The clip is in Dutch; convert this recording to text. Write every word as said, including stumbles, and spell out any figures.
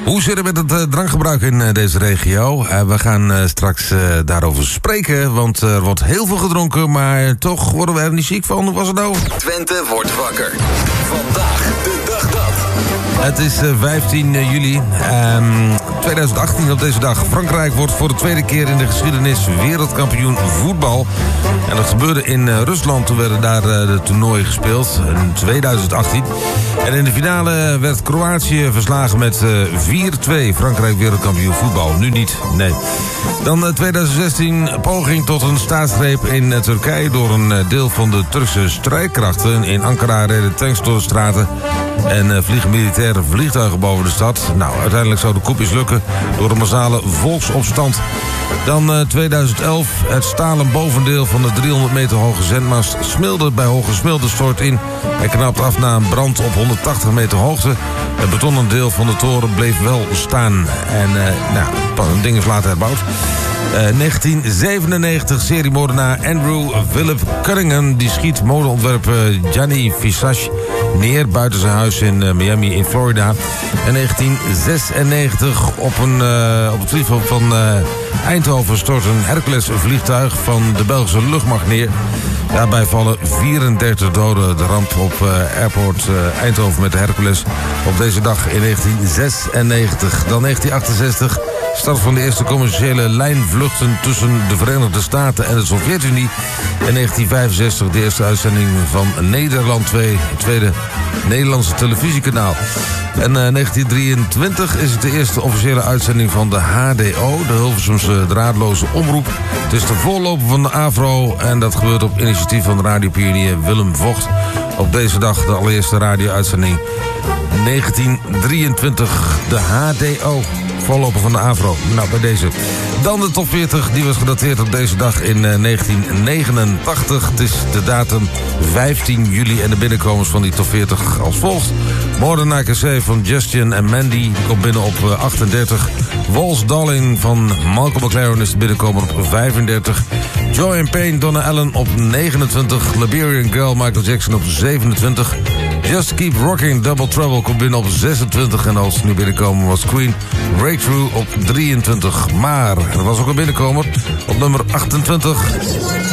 Hoe zit het met het uh, drankgebruik in uh, deze regio? Uh, we gaan uh, straks uh, daarover spreken, want er wordt heel veel gedronken, maar toch worden we er niet ziek van. Hoe was het nou? Twente wordt wakker. Vandaag de dag dat. Het is uh, vijftien juli um, tweeduizend achttien op deze dag. Frankrijk wordt voor de tweede keer in de geschiedenis wereldkampioen voetbal. En dat gebeurde in uh, Rusland. Toen werden daar uh, de toernooi gespeeld in tweeduizend achttien. En in de finale werd Kroatië verslagen met uh, vier twee. Frankrijk wereldkampioen voetbal. Nu niet, nee. Dan uh, tweeduizend zestien poging tot een staatsgreep in uh, Turkije door een uh, deel van de Turkse strijdkrachten. In Ankara reden tanks door de straten en uh, vliegen militaire vliegtuigen boven de stad. Nou, uiteindelijk zou de coup mislukken door een massale volksopstand. Dan uh, tweeduizend elf, het stalen bovendeel van de driehonderd meter hoge zendmast Smilde bij Hoge Smilde stort in en knapt af na een brand op honderdtachtig meter hoogte. Het betonnen deel van de toren bleef wel staan. En uh, nou, een ding is later herbouwd. Uh, negentien zevenennegentig, seriemoordenaar Andrew Philip Cunningham die schiet modeontwerper Gianni Versace neer buiten zijn huis in uh, Miami in Florida. En negentien zesennegentig op, een, uh, op het vliegveld van uh, Eindhoven stort een Hercules vliegtuig van de Belgische luchtmacht neer. Daarbij vallen vierendertig doden. De ramp op uh, airport uh, Eindhoven met de Hercules op deze dag in negentien zesennegentig. Dan negentien achtenzestig, start van de eerste commerciële lijnvluchten tussen de Verenigde Staten en de Sovjet-Unie. In negentien vijfenzestig de eerste uitzending van Nederland twee, het tweede Nederlandse televisiekanaal. En uh, negentien drieëntwintig is het de eerste officiële uitzending van de H D O, de Hilversumse draadloze omroep. Het is de voorloper van de AVRO en dat gebeurt op initiatief van radiopionier Willem Vogt. Op deze dag de allereerste radio-uitzending negentien drieëntwintig, de H D O. Voorloper van de AVRO. Nou, bij deze. Dan de top veertig, die was gedateerd op deze dag in uh, negentien negenentachtig. Het is de datum vijftien juli en de binnenkomers van die top veertig als volgt. Moordenaar Cassé van Justin en Mandy, die komt binnen op uh, achtendertig. Walls Darling van Malcolm McLaren is de binnenkomer op vijfendertig. Joy and Pain, Donna Allen op negenentwintig. Liberian Girl, Michael Jackson op zevenentwintig. Just Keep Rocking, Double Trouble komt binnen op zesentwintig. En als nu binnenkomen was Queen Breakthrough op drieëntwintig. Maar er was ook een binnenkomer op nummer achtentwintig.